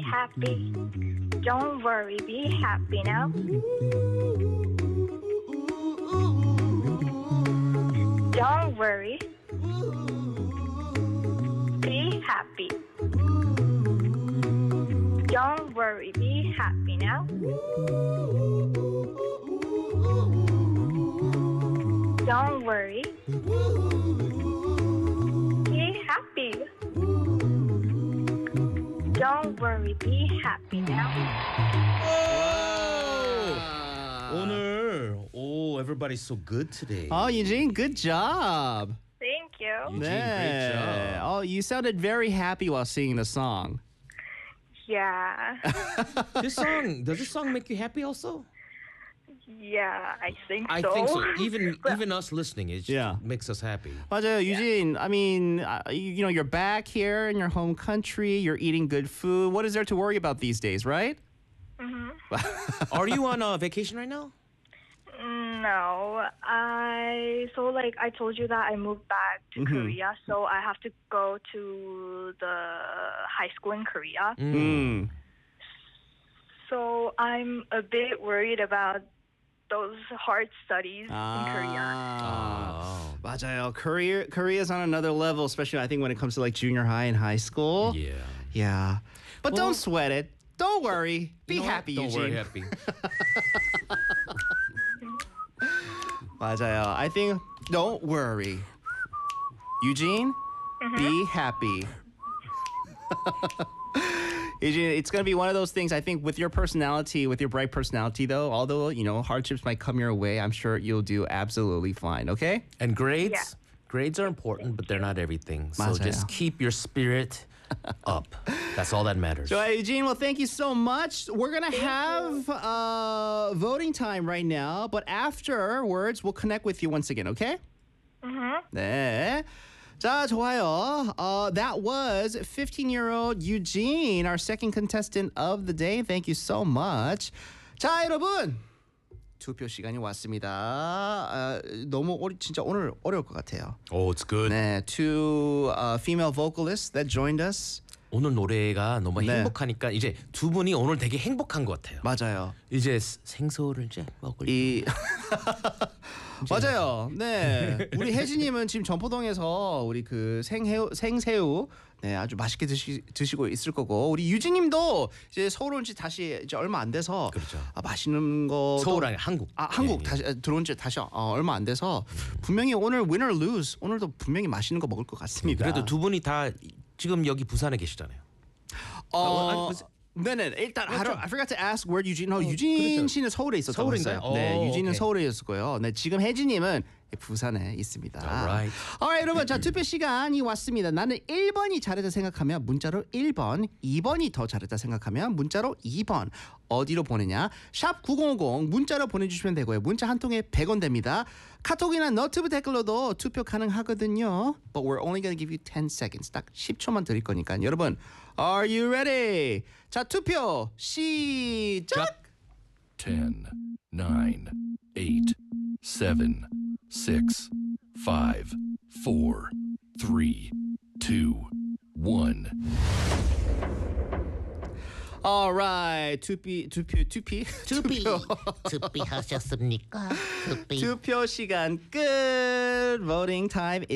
happy. Don't worry, be happy now. Don't worry. Be happy. Don't worry, be happy now. Don't worry. Be happy. Don't worry, be happy now. 오늘 everybody's so good today. Oh, Eugene, good job. Thank you. Eugene, great job. Oh, you sounded very happy while singing the song. Yeah. Does this song make you happy also? Yeah, I think I so. think so. Even us listening, it just makes us happy. 맞아요, Eugene. I mean, you know, you're back here in your home country. You're eating good food. What is there to worry about these days, right? Are you on vacation right now? No, I told you that I moved back to Korea, so I have to go to the high school in Korea. So I'm a bit worried about those hard studies in Korea. 맞아요. Korea's on another level, especially I think when it comes to like junior high and high school. Yeah. But don't sweat it. Don't worry. Be happy, Don't Eugene. worry, happy. 맞아요. I think don't worry. Eugene, be happy. Eugene, it's going to be one of those things, I think, with your personality, with your bright personality, though, although, you know, hardships might come your way, I'm sure you'll do absolutely fine, okay? And grades? Yeah. Grades are important, but they're not everything. So 맞아요. just keep your spirit up. That's all that matters. So, Eugene, well, thank you so much. We're going to have voting time right now, but afterwards, we'll connect with you once again, okay? 네. 자, 좋아요. That was 15-year-old Eugene, our second contestant of the day. Thank you so much. 자, 여러분. 투표 시간이 왔습니다. 너무 진짜 오늘 어려울 것 같아요. Oh, it's good. 네, two female vocalists that joined us. 오늘 노래가 너무 네. 행복하니까 이제 두 분이 오늘 되게 행복한 것 같아요. 맞아요. 이제 생소를 이제 먹을. 맞아요. 네, 우리 혜진님은 지금 전포동에서 우리 그 생새우 네 아주 맛있게 드시고 있을 거고 우리 유진님도 이제 서울 온 지 다시 이제 얼마 안 돼서 그렇죠. 맛있는 거 서울 아니 한국. 한국 다시 들어온 지 다시 얼마 안 돼서 분명히 오늘 win or lose 오늘도 분명히 맛있는 거 먹을 것 같습니다. 그래도 두 분이 다 지금 여기 부산에 계시잖아요. 네네 일단 I forgot to ask where Eugene. 유진 그렇죠. 씨는 서울에 있었다고 서울인가요? 했어요. 네, 유진은 오케이. 서울에 있었고요. 네, 지금 혜진님은 부산에 있습니다. Alright. Alright, 여러분, 자 투표 시간이 왔습니다. 나는 1번이 잘했다 생각하면 문자로 1번, 2번이 더 잘했다 생각하면 문자로 2번. 어디로 보내냐? 샵 9050 문자로 보내주시면 되고요. 문자 한 통에 100원 됩니다. 카톡이나 너튜브 댓글로도 투표 가능하거든요. But we're only going to give you 10 seconds. 딱 10초만 드릴 거니까 여러분, are you ready? 자 투표 시작! 10, 9, 8, 7, 6, 5, 4, 3, 2, 1. Alright, 투표 투표하셨습니까? 투표. 투표 시간 끝. Voting time